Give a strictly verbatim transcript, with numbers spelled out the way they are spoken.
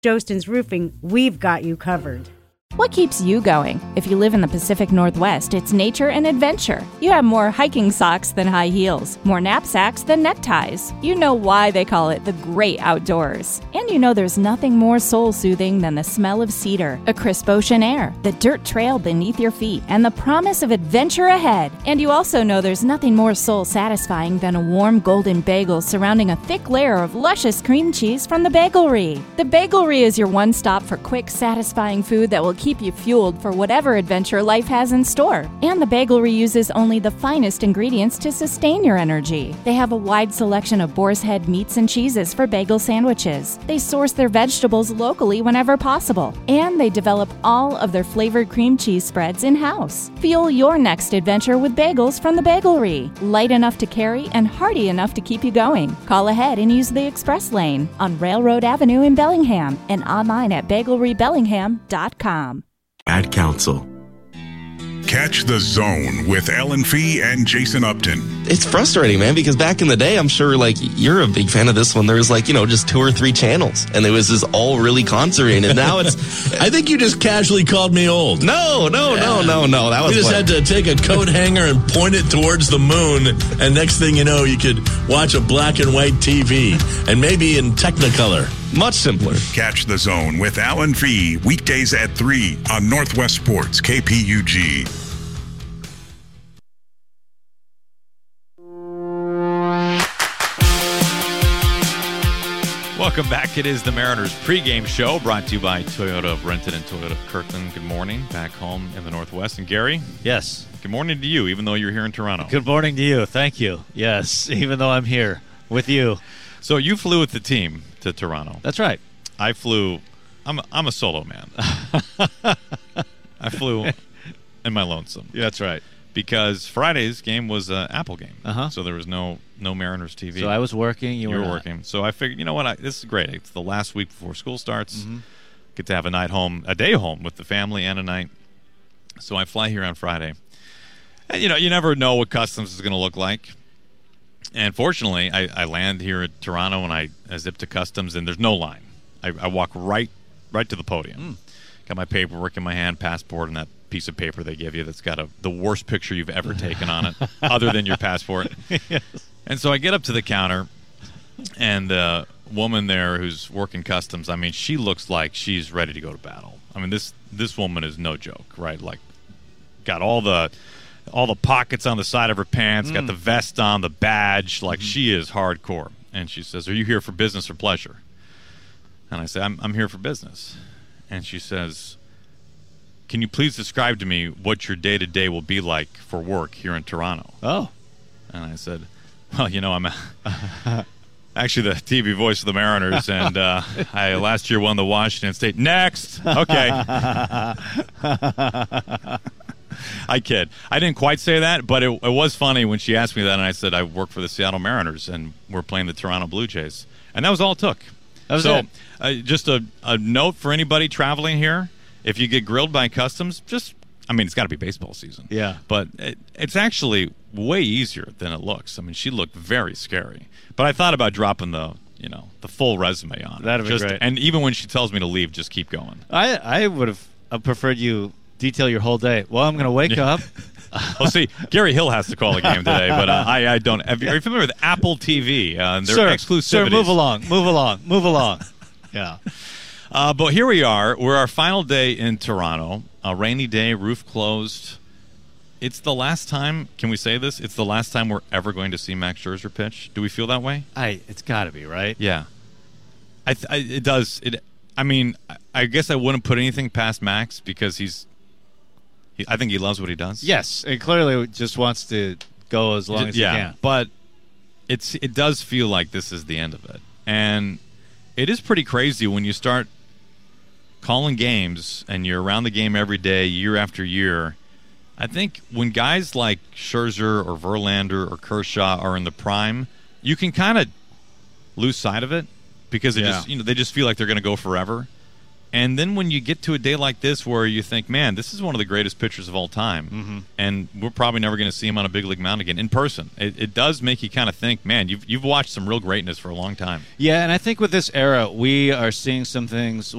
Dostin's Roofing, we've got you covered. What keeps you going? If you live in the Pacific Northwest, it's nature and adventure. You have more hiking socks than high heels, more knapsacks than neckties. You know why they call it the great outdoors. And you know there's nothing more soul-soothing than the smell of cedar, a crisp ocean air, the dirt trail beneath your feet, and the promise of adventure ahead. And you also know there's nothing more soul-satisfying than a warm golden bagel surrounding a thick layer of luscious cream cheese from the Bagelry. The Bagelry is your one stop for quick, satisfying food that will keep you fueled for whatever adventure life has in store. And the Bagelry uses only the finest ingredients to sustain your energy. They have a wide selection of boar's head meats and cheeses for bagel sandwiches. They source their vegetables locally whenever possible. And they develop all of their flavored cream cheese spreads in-house. Fuel your next adventure with bagels from the Bagelry. Light enough to carry and hearty enough to keep you going. Call ahead and use the express lane on Railroad Avenue in Bellingham and online at bagelry bellingham dot com. Ad Council. Catch the Zone with Ellen Fee and Jason Upton. It's frustrating, man, because back in the day, I'm sure, like, you're a big fan of this one. There was, like, you know, just two or three channels, and it was just all really concentrated. And now it's... I think you just casually called me old. No, no, yeah. no, no, no. That was You just what... had to take a coat hanger and point it towards the moon, and next thing you know, you could watch a black and white T V, and maybe in Technicolor. Much simpler. Catch the Zone with Alan Fee weekdays at three on Northwest Sports K P U G. Welcome back. It is the Mariners pregame show brought to you by Toyota of Renton and Toyota of Kirkland. Good morning. Back home in the Northwest. And Gary? Yes. Good morning to you, even though you're here in Toronto. Good morning to you. Thank you. Yes, even though I'm here with you. So you flew with the team to Toronto. That's right. I flew. I'm a, I'm a solo man. I flew in my lonesome. Yeah, that's right. Because Friday's game was an Apple game. Uh-huh. So there was no no Mariners T V. So I was working. You, you were, were working. So I figured, you know what? I, this is great. It's the last week before school starts. Mm-hmm. Get to have a night home, a day home with the family and a night. So I fly here on Friday. And, you know, you never know what customs is going to look like. And fortunately, I, I land here at Toronto and I, I zip to customs, and there's no line. I, I walk right right to the podium. Mm. Got my paperwork in my hand, passport, and that piece of paper they give you that's got a, the worst picture you've ever taken on it, other than your passport. Yes. And so I get up to the counter, and the woman there who's working customs, I mean, she looks like she's ready to go to battle. I mean, this this woman is no joke, right? Like, got all the... all the pockets on the side of her pants, mm. got the vest on, the badge, like mm-hmm. she is hardcore. And she says, "Are you here for business or pleasure?" And I say, I'm, I'm here for business. And she says, "Can you please describe to me what your day-to-day will be like for work here in Toronto?" Oh. And I said, "Well, you know, I'm a, actually the T V voice of the Mariners, and uh, I last year won the Washington State." Next! Okay. I kid. I didn't quite say that, but it, it was funny when she asked me that, and I said I work for the Seattle Mariners, and we're playing the Toronto Blue Jays. And that was all it took. That was so, it. Uh, just a, a note for anybody traveling here, if you get grilled by customs, just, I mean, it's got to be baseball season. Yeah. But it, it's actually way easier than it looks. I mean, she looked very scary. But I thought about dropping the, you know, the full resume on it. That'd be just, great. And even when she tells me to leave, just keep going. I, I would have preferred you detail your whole day. Well, I'm going to wake yeah. up. Well, see, Gary Hill has to call a game today, but uh, I, I don't. Are you familiar with Apple T V? Uh, and their sir, exclusivities. Sir, move along, move along, move along. Yeah. Uh, but here we are. We're our final day in Toronto. A rainy day, roof closed. It's the last time, can we say this? It's the last time we're ever going to see Max Scherzer pitch. Do we feel that way? I. It's got to be, right? Yeah. I, th- I. It does. It. I mean, I, I guess I wouldn't put anything past Max because he's, he, I think he loves what he does. Yes, and clearly just wants to go as long as yeah, he can. But it's it does feel like this is the end of it. And it is pretty crazy when you start calling games and you're around the game every day, year after year. I think when guys like Scherzer or Verlander or Kershaw are in the prime, you can kind of lose sight of it because it yeah. just you know they just feel like they're going to go forever. And then when you get to a day like this where you think, man, this is one of the greatest pitchers of all time, mm-hmm. and we're probably never going to see him on a big league mound again in person, it, it does make you kind of think, man, you've, you've watched some real greatness for a long time. Yeah, and I think with this era, we are seeing some things